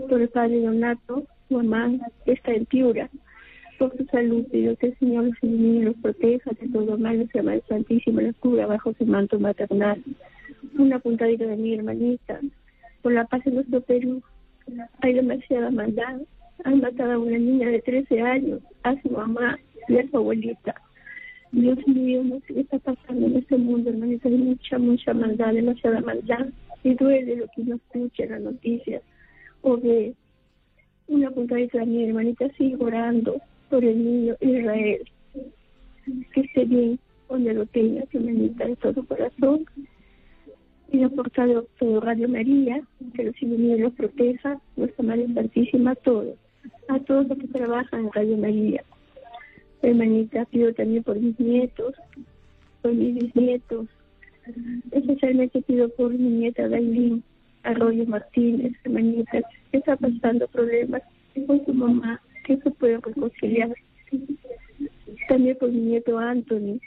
por el padre Donato, mamá, que está en Piura. Por su salud, pido que el Señor los ilumine y los proteja de todo mal, los llama el Santísimo, la cubra bajo su manto maternal. Una puntadita de mi hermanita, por la paz en nuestro Perú. Hay demasiada maldad. Han matado a una niña de 13 años, a su mamá y a su abuelita. Dios mío, no sé qué está pasando en este mundo, hermanita. Hay mucha maldad, demasiada maldad. Y duele lo que uno escucha en las noticias. O ve una puntadita de mi hermanita, sigue orando por el niño Israel. Que esté bien donde lo tenga, hermanita, de todo corazón. Y la portada de Radio María, que los ilumine y los proteja, nuestra Madre Santísima, a todos los que trabajan en Radio María. Hermanita, pido también por mis nietos, por mis bisnietos, especialmente pido por mi nieta Dailín Arroyo Martínez, hermanita, que está pasando problemas con su mamá, que se puede reconciliar. También por mi nieto Anthony.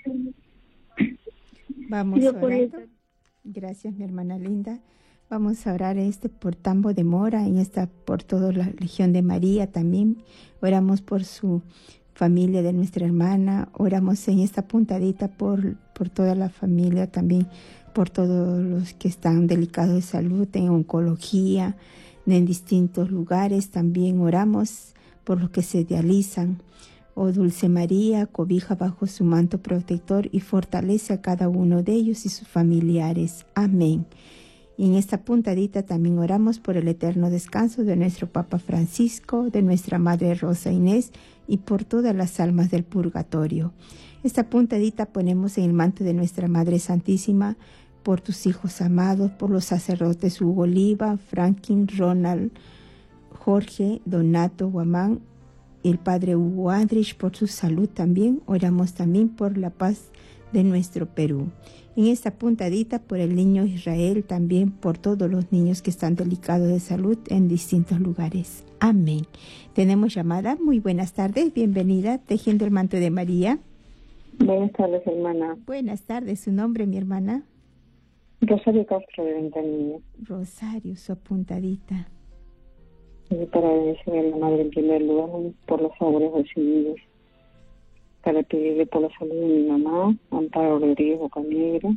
Vamos a orar. Gracias, mi hermana linda. Vamos a orar por Tambo de Mora, por toda la Legión de María también. Oramos por su familia de nuestra hermana. Oramos en esta puntadita por toda la familia también, por todos los que están delicados de salud, en oncología, en distintos lugares. También oramos por los que se dializan. Oh Dulce María, cobija bajo su manto protector y fortalece a cada uno de ellos y sus familiares. Amén. Y en esta puntadita también oramos por el eterno descanso de nuestro Papa Francisco, de nuestra Madre Rosa Inés y por todas las almas del purgatorio. Esta puntadita ponemos en el manto de nuestra Madre Santísima por tus hijos amados, por los sacerdotes Hugo Oliva, Franklin, Ronald, Jorge, Donato, Guamán, el Padre Hugo Andrich, por su salud también. Oramos también por la paz de nuestro Perú. En esta puntadita por el niño Israel, también por todos los niños que están delicados de salud en distintos lugares. Amén. Tenemos llamada. Muy buenas tardes. Bienvenida, tejiendo el manto de María. Buenas tardes, hermana. Buenas tardes. ¿Su nombre, mi hermana? Rosario Castro, de Ventanilla. Rosario, su puntadita. Y para agradecer a la Madre en primer lugar por los favores recibidos, para pedirle por la salud de mi mamá, Amparo Rodríguez Bocanegra,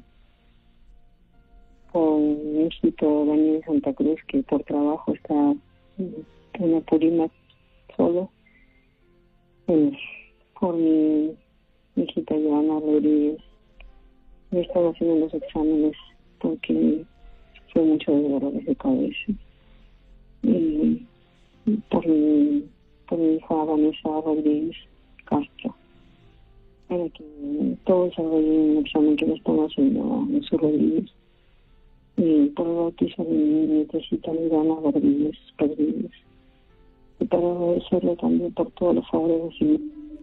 por mi hijito Daniel Santa Cruz, que por trabajo está en Apurímac solo, por mi hijita Joana Rodríguez. Me estaba haciendo los exámenes porque fue mucho dolores de cabeza. Y por mi hija Vanessa Rodríguez Castro, para que todo salga bien en el examen que le están haciendo en sus rodillas. Y por el bautizo de mi nietecita Liliana Rodríguez. Y para agradecerle también por todos los favores recibidos.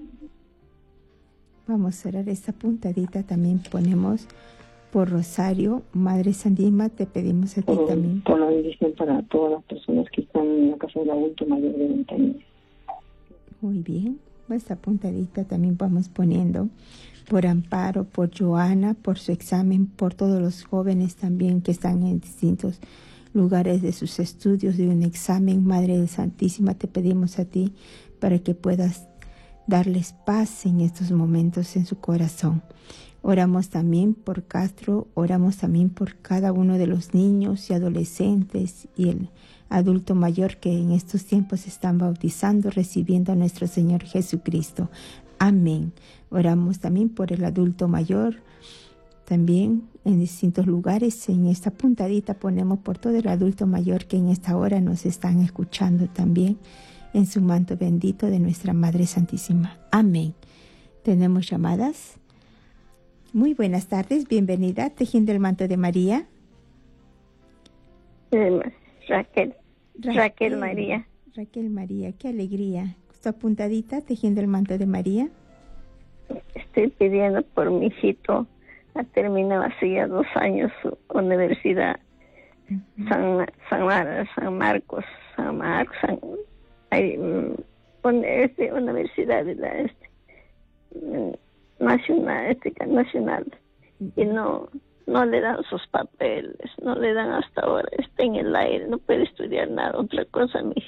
Vamos a cerrar esta puntadita. También ponemos por Rosario, Madre Santísima, te pedimos a ti también. Por la bendición para todas las personas que están en la casa del adulto mayor de Ventanilla. Muy bien. Esta puntadita también vamos poniendo por Amparo, por Joana, por su examen, por todos los jóvenes también que están en distintos lugares de sus estudios de un examen. Madre Santísima, te pedimos a ti para que puedas darles paz en estos momentos en su corazón. Oramos también por Castro, oramos también por cada uno de los niños y adolescentes y el adulto mayor que en estos tiempos están bautizando, recibiendo a nuestro Señor Jesucristo. Amén. Oramos también por el adulto mayor, también en distintos lugares. En esta puntadita ponemos por todo el adulto mayor que en esta hora nos están escuchando también en su manto bendito de nuestra Madre Santísima. Amén. ¿Tenemos llamadas? Muy buenas tardes, bienvenida, tejiendo el manto de María. Raquel María. Raquel María, qué alegría. ¿Está apuntadita, tejiendo el manto de María? Estoy pidiendo por mi hijito. Ha terminado hace ya 2 años su universidad. San Marcos. Universidad de la nacional. Y no le dan sus papeles, no le dan hasta ahora, está en el aire, no puede estudiar nada. Otra cosa, mi